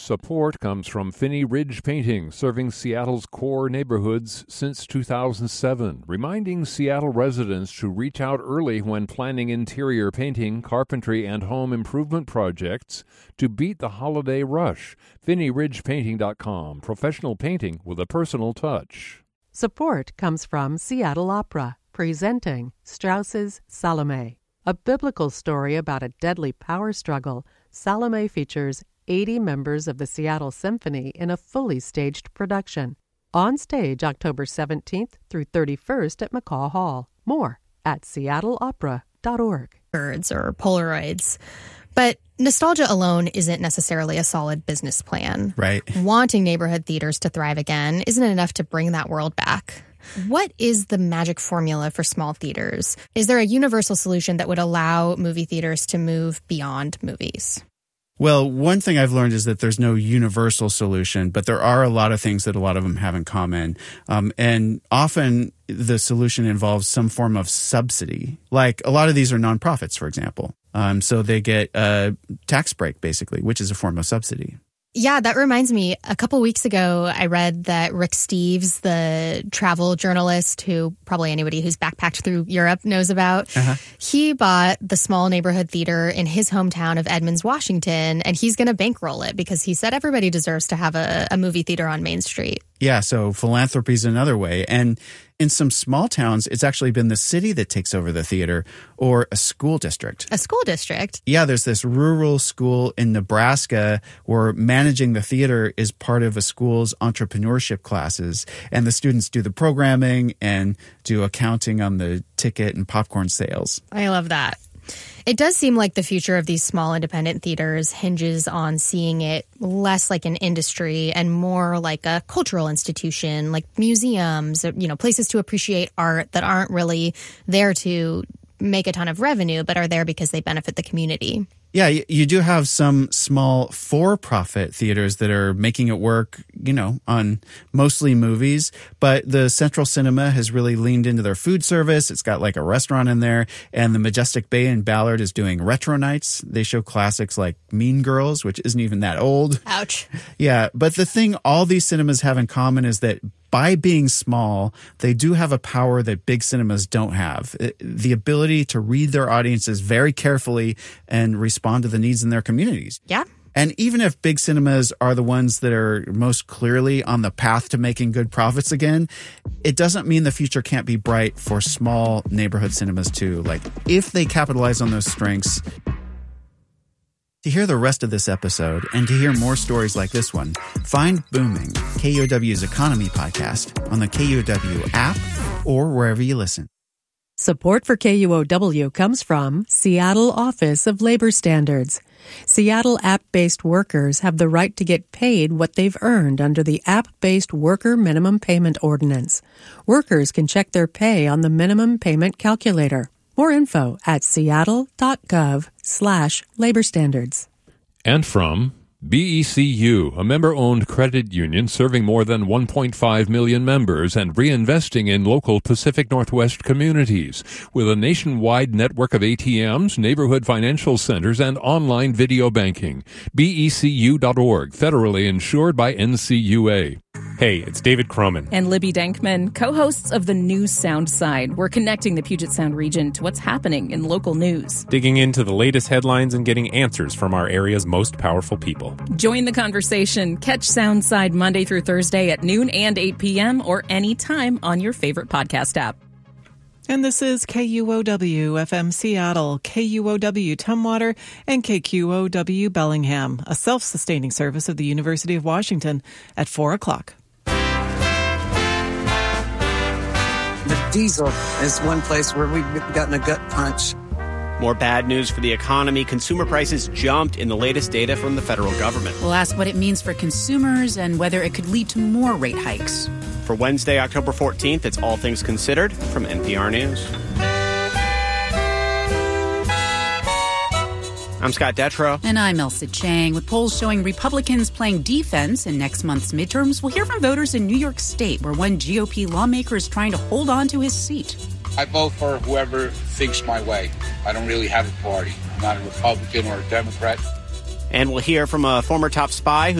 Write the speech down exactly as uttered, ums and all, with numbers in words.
Support comes from Finney Ridge Painting, serving Seattle's core neighborhoods since two thousand seven, reminding Seattle residents to reach out early when planning interior painting, carpentry, and home improvement projects to beat the holiday rush. Finney Ridge Painting dot com, professional painting with a personal touch. Support comes from Seattle Opera, presenting Strauss's Salome. A biblical story about a deadly power struggle, Salome features eighty members of the Seattle Symphony in a fully staged production. On stage October seventeenth through thirty-first at McCaw Hall. More at seattle opera dot org. Birds or Polaroids. But nostalgia alone isn't necessarily a solid business plan. Right. Wanting neighborhood theaters to thrive again isn't enough to bring that world back. What is the magic formula for small theaters? Is there a universal solution that would allow movie theaters to move beyond movies? Well, one thing I've learned is that there's no universal solution, but there are a lot of things that a lot of them have in common. Um, and often the solution involves some form of subsidy. Like a lot of these are nonprofits, for example. Um, so they get a tax break, basically, which is a form of subsidy. Yeah, that reminds me. A couple weeks ago, I read that Rick Steves, the travel journalist who probably anybody who's backpacked through Europe knows about, uh-huh. he bought the small neighborhood theater in his hometown of Edmonds, Washington, and he's going to bankroll it because he said everybody deserves to have a, a movie theater on Main Street. Yeah, so philanthropy is another way. And in some small towns, it's actually been the city that takes over the theater or a school district. A school district? Yeah, there's this rural school in Nebraska where managing the theater is part of a school's entrepreneurship classes. And the students do the programming and do accounting on the ticket and popcorn sales. I love that. It does seem like the future of these small independent theaters hinges on seeing it less like an industry and more like a cultural institution, like museums, you know, places to appreciate art that aren't really there to make a ton of revenue, but are there because they benefit the community. Yeah, you do have some small for-profit theaters that are making it work, you know, on mostly movies. But the Central Cinema has really leaned into their food service. It's got like a restaurant in there. And the Majestic Bay in Ballard is doing retro nights. They show classics like Mean Girls, which isn't even that old. Ouch. Yeah, but the thing all these cinemas have in common is that by being small, they do have a power that big cinemas don't have. The ability to read their audiences very carefully and respond to the needs in their communities. Yeah. And even if big cinemas are the ones that are most clearly on the path to making good profits again, it doesn't mean the future can't be bright for small neighborhood cinemas too. Like, if they capitalize on those strengths. To hear the rest of this episode and to hear more stories like this one, find Booming, K U O W's economy podcast, on the K U O W app or wherever you listen. Support for K U O W comes from Seattle Office of Labor Standards. Seattle app-based workers have the right to get paid what they've earned under the App-Based Worker Minimum Payment Ordinance. Workers can check their pay on the Minimum Payment Calculator. More info at seattle.gov slash labor standards. And from B E C U, a member-owned credit union serving more than one point five million members and reinvesting in local Pacific Northwest communities. With a nationwide network of A T Ms, neighborhood financial centers, and online video banking. B E C U dot org, federally insured by N C U A. Hey, it's David Croman. And Libby Denkman, co-hosts of the News Sound Side. We're connecting the Puget Sound region to what's happening in local news. Digging into the latest headlines and getting answers from our area's most powerful people. Join the conversation. Catch Sound Side Monday through Thursday at noon and eight p.m. or anytime on your favorite podcast app. And this is K U O W F M Seattle, K U O W Tumwater, and K Q O W Bellingham, a self-sustaining service of the University of Washington at four o'clock. The diesel is one place where we've gotten a gut punch. More bad news for the economy. Consumer prices jumped in the latest data from the federal government. We'll ask what it means for consumers and whether it could lead to more rate hikes. For Wednesday, October fourteenth, it's All Things Considered from N P R News. I'm Scott Detrow. And I'm Elsa Chang. With polls showing Republicans playing defense in next month's midterms, we'll hear from voters in New York State, where one G O P lawmaker is trying to hold on to his seat. I vote for whoever thinks my way. I don't really have a party. I'm not a Republican or a Democrat. And we'll hear from a former top spy who